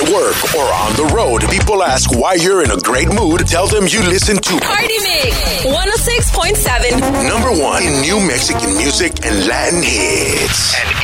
At work or on the road, people ask why you're in a great mood. Tell them you listen to Party Mix 106.7. #1 in new Mexican music and Latin hits. And